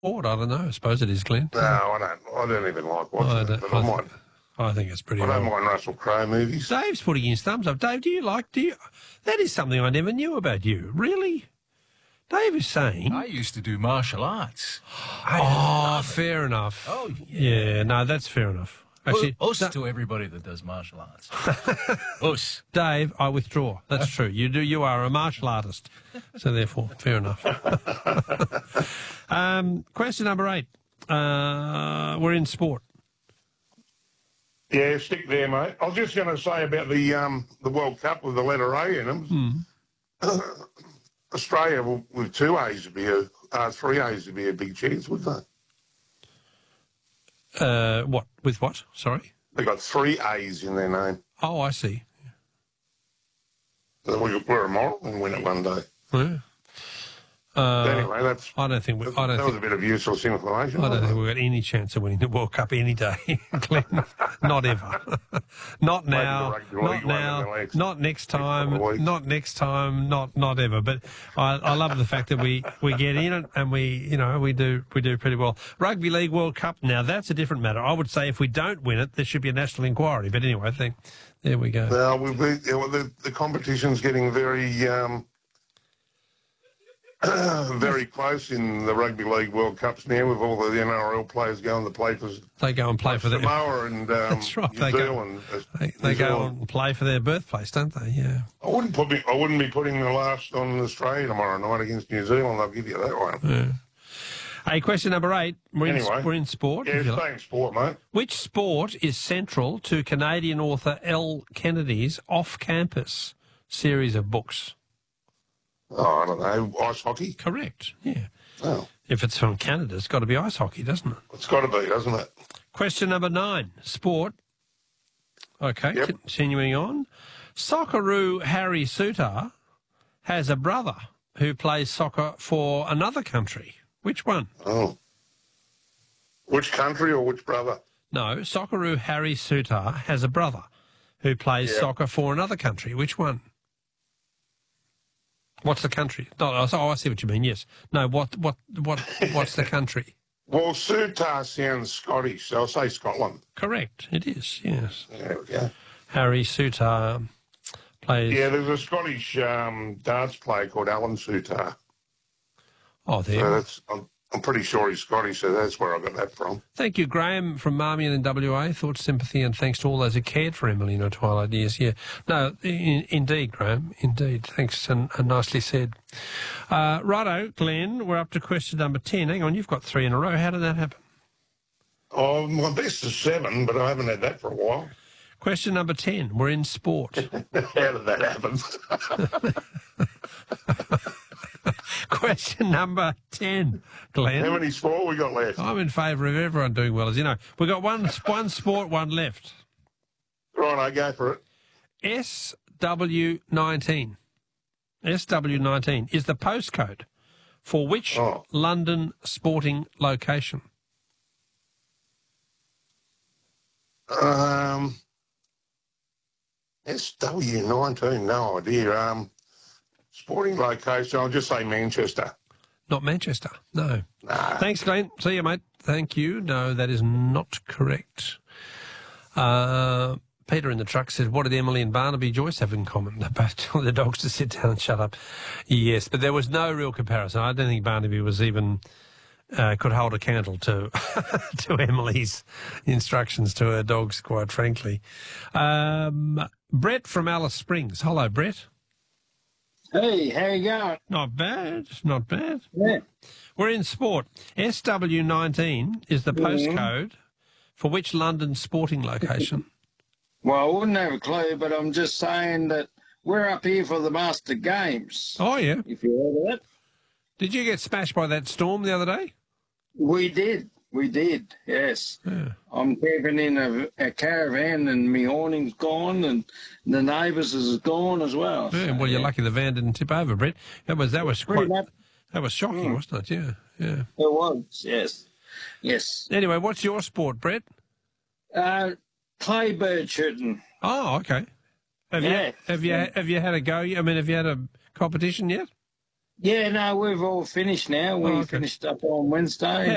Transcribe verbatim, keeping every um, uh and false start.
I don't know. I suppose it is, Glenn. No, I don't. I don't even like watching I it, don't- but I I, think- might. I think it's pretty I don't old. mind Russell Crowe movies. Dave's putting his thumbs up. Dave, do you like, do you, that is something I never knew about you. Really? Dave is saying... I used to do martial arts. Oh, fair enough. Oh, yeah. No, that's fair enough. Actually, Us Da- to everybody that does martial arts. Us. Dave, I withdraw. That's true. You do. You are a martial artist, so therefore, fair enough. um, question number eight. Uh, we're in sport. Yeah, stick there, mate. I was just going to say about the um, the World Cup with the letter A in them. Hmm. Australia will, with two A's would be a uh, three A's would be a big chance, would they? Uh, what with what? Sorry. They got three A's in their name. Oh, I see. So we, we're a moral and win it one day. Yeah. Uh, anyway, that's I don't think we, I don't that was think a bit of useless information. I don't wasn't think it? we've got any chance of winning the World Cup any day, Glenn. Not ever. Not now. rugby Not league one in now. the next- Not next couple time. of weeks. Not next time. Not not ever. But I, I love the fact that we, we get in it and we you know we do we do pretty well. Rugby League World Cup. Now that's a different matter. I would say if we don't win it, there should be a national inquiry. But anyway, I think there we go. No, we, we, you know, the, the competition's getting very, um, very close in the Rugby League World Cups now, with all the N R L players going to play for They go and play for their. Samoa and um, That's right, New they go- Zealand. uh, They, New they go Zealand. and play for their birthplace, don't they? Yeah. I wouldn't put me, I wouldn't be putting the last on Australia tomorrow night against New Zealand. I'll give you that one. Yeah. Hey, question number eight. We're, Anyway. in, we're in sport. Yeah, if you like. staying sport, mate. Which sport is central to Canadian author Elle Kennedy's off-campus series of books? Oh, I don't know, ice hockey. Correct. Yeah. Oh, If it's from Canada, it's got to be ice hockey, doesn't it? it's got to be, doesn't it? Question number nine. Sport. Okay, Yep. continuing on. Socceroo Harry Suter has a brother who plays soccer for another country. Which one? Oh, which country or which brother? No, Socceroo Harry Suter has a brother who plays Yep. soccer for another country. Which one? What's the country? No, oh, I see what you mean. Yes. No. What? What? What? What's the country? Well, Sutar sounds Scottish, so I'll say Scotland. Correct. It is. Yes. There we go. Harry Suter plays. Yeah, there's a Scottish um, darts player called Alan Sutar. Oh, So there. that's, I'm, I'm pretty sure he's Scottish, so that's where I got that from. Thank you, Graham from Marmion in W A. Thoughts, sympathy, and thanks to all those who cared for Emily in her twilight years. Yeah. No, in, indeed, Graham. Indeed. Thanks, and, and nicely said. Uh, righto, Glenn. We're up to question number ten. Hang on, you've got three in a row. How did that happen? Oh, my best is seven, but I haven't had that for a while. Question number ten. We're in sport. How did that happen? Question number ten, Glenn. How many sport we got left? I'm in favour of everyone doing well. As you know, we've got one one sport, one left. Right, I go for it. S W nineteen. S W nineteen is the postcode for which Oh. London sporting location? Um, S W nineteen, no idea. Um, sporting location, I'll just say Manchester. Not Manchester. No. Nah. Thanks, Glenn. See you, mate. Thank you. No, that is not correct. Uh, Peter in the truck said, what did Emily and Barnaby Joyce have in common? They both told the dogs to sit down and shut up. Yes, but there was no real comparison. I don't think Barnaby was even uh, could hold a candle to to Emily's instructions to her dogs, quite frankly. Um, Brett from Alice Springs. Hello, Brett. Hey, how you going? Not bad. Not bad. Yeah. We're in sport. S W nineteen is the postcode for which London sporting location? Well, I wouldn't have a clue, but I'm just saying that we're up here for the Master Games. Oh, yeah. If you heard of it. Did you get smashed by that storm the other day? We did. We did, yes. Yeah. I'm camping in a, a caravan and my awning's gone and the neighbours is gone as well. Yeah, So, well, you're yeah. lucky the van didn't tip over, Brett. That was that was Pretty quite much that was shocking, wasn't it? Yeah, yeah. it was, yes. Yes. Anyway, what's your sport, Brett? Uh, clay bird shooting. Oh, okay. Have Yeah. you have you have you had a go? I mean, have you had a competition yet? Yeah, no, we've all finished now. We Oh, okay. finished up on Wednesday.